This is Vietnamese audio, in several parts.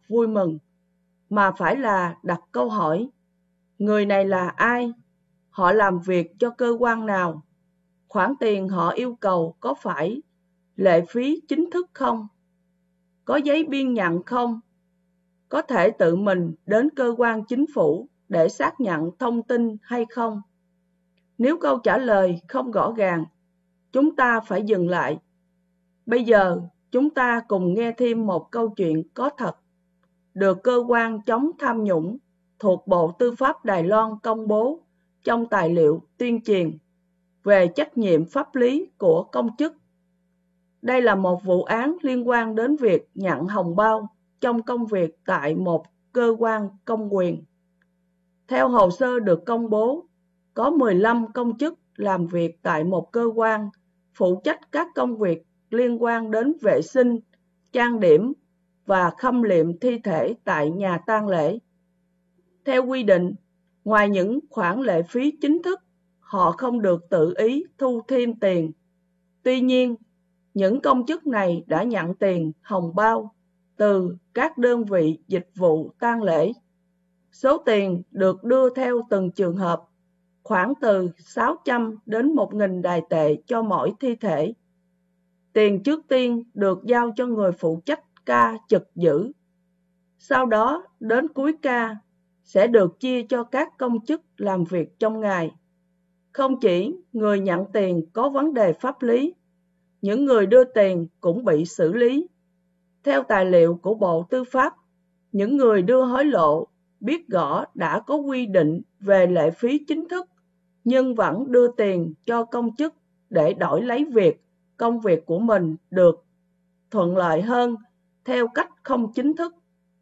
vui mừng, mà phải là đặt câu hỏi: người này là ai? Họ làm việc cho cơ quan nào? Khoản tiền họ yêu cầu có phải lệ phí chính thức không? Có giấy biên nhận không? Có thể tự mình đến cơ quan chính phủ để xác nhận thông tin hay không? Nếu câu trả lời không rõ ràng, chúng ta phải dừng lại. Bây giờ, chúng ta cùng nghe thêm một câu chuyện có thật, được cơ quan chống tham nhũng thuộc Bộ Tư pháp Đài Loan công bố trong tài liệu tuyên truyền về trách nhiệm pháp lý của công chức. Đây là một vụ án liên quan đến việc nhận hồng bao trong công việc tại một cơ quan công quyền. Theo hồ sơ được công bố, có 15 công chức làm việc tại một cơ quan phụ trách các công việc liên quan đến vệ sinh, trang điểm và khâm liệm thi thể tại nhà tang lễ. Theo quy định, ngoài những khoản lệ phí chính thức, họ không được tự ý thu thêm tiền. Tuy nhiên, những công chức này đã nhận tiền hồng bao từ các đơn vị dịch vụ tang lễ. Số tiền được đưa theo từng trường hợp, khoảng từ 600 đến 1.000 Đài tệ cho mỗi thi thể. Tiền trước tiên được giao cho người phụ trách ca trực giữ. Sau đó, đến cuối ca, sẽ được chia cho các công chức làm việc trong ngày. Không chỉ người nhận tiền có vấn đề pháp lý, những người đưa tiền cũng bị xử lý. Theo tài liệu của Bộ Tư pháp, những người đưa hối lộ biết rõ đã có quy định về lệ phí chính thức, nhưng vẫn đưa tiền cho công chức để đổi lấy việc công việc của mình được thuận lợi hơn theo cách không chính thức.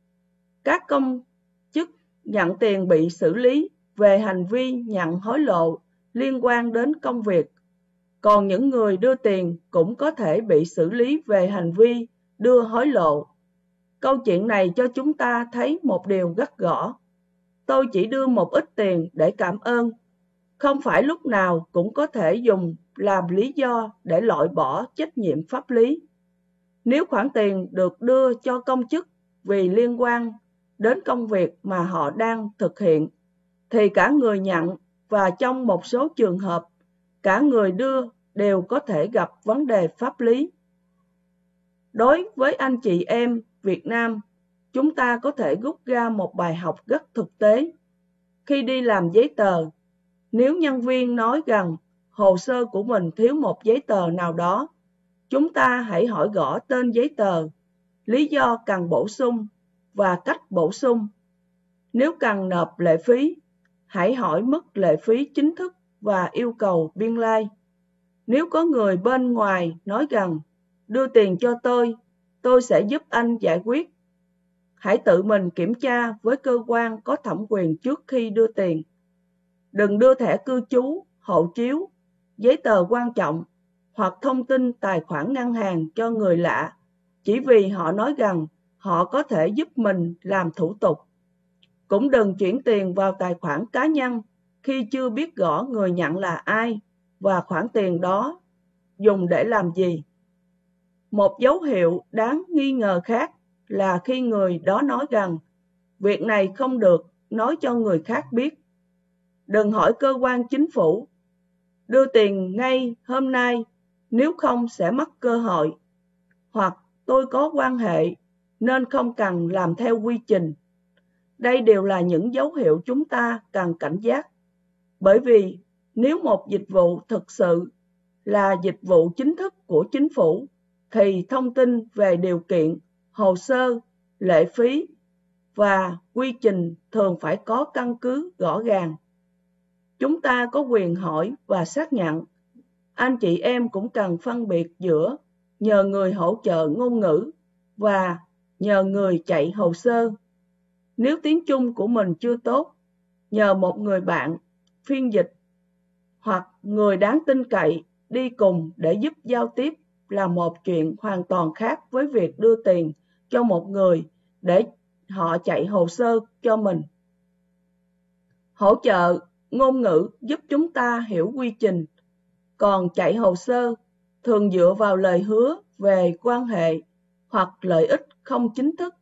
Các công chức nhận tiền bị xử lý về hành vi nhận hối lộ liên quan đến công việc, còn những người đưa tiền cũng có thể bị xử lý về hành vi đưa hối lộ. Câu chuyện này cho chúng ta thấy một điều rất rõ. Tôi chỉ đưa một ít tiền để cảm ơn. Không phải lúc nào cũng có thể dùng làm lý do để loại bỏ trách nhiệm pháp lý. Nếu khoản tiền được đưa cho công chức vì liên quan đến công việc mà họ đang thực hiện, thì cả người nhận và trong một số trường hợp, cả người đưa đều có thể gặp vấn đề pháp lý. Đối với anh chị em Việt Nam, chúng ta có thể rút ra một bài học rất thực tế. Khi đi làm giấy tờ, nếu nhân viên nói rằng hồ sơ của mình thiếu một giấy tờ nào đó, chúng ta hãy hỏi rõ tên giấy tờ, lý do cần bổ sung và cách bổ sung. Nếu cần nộp lệ phí, hãy hỏi mức lệ phí chính thức và yêu cầu biên lai. Nếu có người bên ngoài nói rằng đưa tiền cho tôi sẽ giúp anh giải quyết, hãy tự mình kiểm tra với cơ quan có thẩm quyền trước khi đưa tiền. Đừng đưa thẻ cư trú, hộ chiếu, giấy tờ quan trọng hoặc thông tin tài khoản ngân hàng cho người lạ chỉ vì họ nói rằng họ có thể giúp mình làm thủ tục. Cũng đừng chuyển tiền vào tài khoản cá nhân khi chưa biết rõ người nhận là ai và khoản tiền đó dùng để làm gì. Một dấu hiệu đáng nghi ngờ khác là khi người đó nói rằng việc này không được nói cho người khác biết. Đừng hỏi cơ quan chính phủ, đưa tiền ngay hôm nay, nếu không sẽ mất cơ hội. Hoặc tôi có quan hệ nên không cần làm theo quy trình. Đây đều là những dấu hiệu chúng ta cần cảnh giác. Bởi vì nếu một dịch vụ thực sự là dịch vụ chính thức của chính phủ, thì thông tin về điều kiện, hồ sơ, lệ phí và quy trình thường phải có căn cứ rõ ràng. Chúng ta có quyền hỏi và xác nhận. Anh chị em cũng cần phân biệt giữa nhờ người hỗ trợ ngôn ngữ và nhờ người chạy hồ sơ. Nếu tiếng Trung của mình chưa tốt, nhờ một người bạn, phiên dịch hoặc người đáng tin cậy đi cùng để giúp giao tiếp là một chuyện hoàn toàn khác với việc đưa tiền cho một người để họ chạy hồ sơ cho mình. Hỗ trợ ngôn ngữ giúp chúng ta hiểu quy trình, còn chạy hồ sơ thường dựa vào lời hứa về quan hệ hoặc lợi ích không chính thức